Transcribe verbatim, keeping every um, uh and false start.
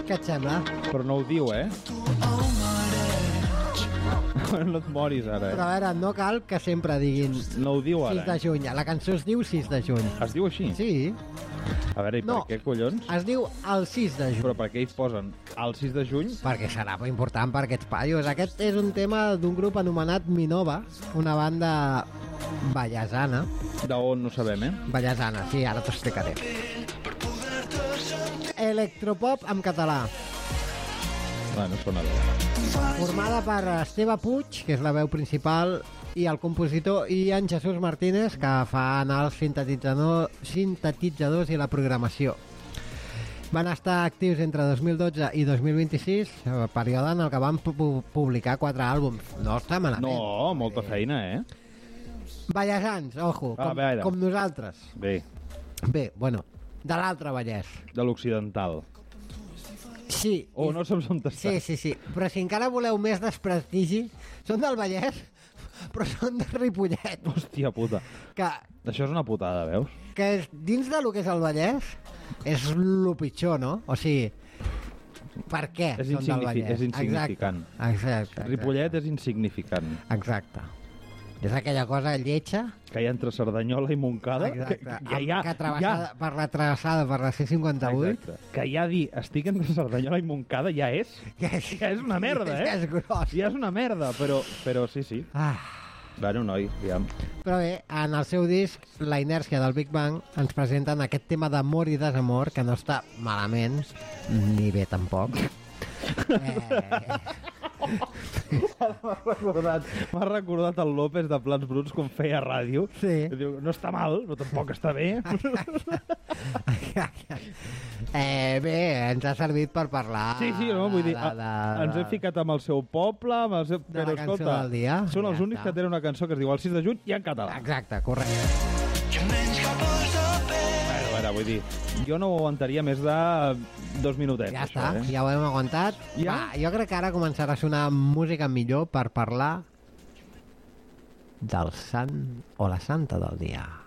Què et sembla? Però no ho diu, eh? No et moris ara, Però eh? a veure, no cal que sempre diguin No ho diu sis de ara. juny. La cançó es diu sis de juny. Es diu així? Sí, A veure, i per No. què, collons? es diu el sis de juny. Però per què hi posen el sis de juny? Perquè serà important per aquests paios. Aquest és un tema d'un grup anomenat Minova, una banda vallesana. D'on no sabem, eh? Vallesana, sí, ara t'ho explicaré. Electropop en català. Bueno, sona bé. Formada per Esteve Puig, que és la veu principal, i el compositor, i en Jesús Martínez, que fa anar els sintetitzador, sintetitzadors i la programació. Van estar actius entre dos mil dotze i dos mil vint-i-sis, període en el que van pu publicar quatre àlbums. No està malament. No, molta feina, eh? Vallesans, ojo, Ah, com, a veure. com nosaltres. Bé, Bé, bueno, de l'altre Vallès. de l'occidental. Sí. O i- no saps on està. Sí, sí, sí. Però si encara voleu més desprestigi, són del Vallès, però són de Ripollet. Hòstia puta. Que, Això és una putada, veus? que és, dins de lo que és el Vallès, és lo pitjor, no? O sigui, per què És són del insignifi- Vallès? és insignificant. Exacte, exacte, exacte. Ripollet és insignificant. Exacte. És aquella cosa lletja Que hi ha entre Cerdanyola i Montcada. exacte, Que, que, ja, que travessada, per la travessada per la C cinquanta-vuit, Exacte. Que ja dir estic entre Cerdanyola i Montcada ja és... que és, Ja és una merda, eh? Ja és gros. Ja és una merda, però, però sí, sí. Ah. Bueno, noi, aviam. Però bé, en el seu disc, La inèrcia del Big Bang, ens presenten aquest tema d'amor i desamor, que no està malament, ni bé tampoc. Eh, M'ha recordat, m'ha recordat el López de Plans Bruts quan feia ràdio. Sí. I diu, no està mal, però tampoc està bé. eh, bé, ens ha servit per parlar Sí, sí, no? Vull dir, de, de, de, ens hem ficat amb el seu poble, amb el seu... De però la cançó escolta, del dia. són els Ja únics està. que tenen una cançó que es diu el sis de juny i en català. Exacte, correcte. Bueno, a veure, vull dir, jo no ho aguantaria més de dos minutets, Ja això, està, eh? ja ho hem aguantat. Ja? Va, jo crec que ara començarà a sonar música millor per parlar del sant o la santa del dia.